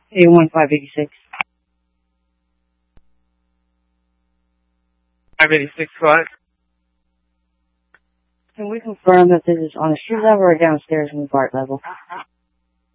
A1586. 586 what? Can we confirm that this is on the street level or downstairs in the BART level?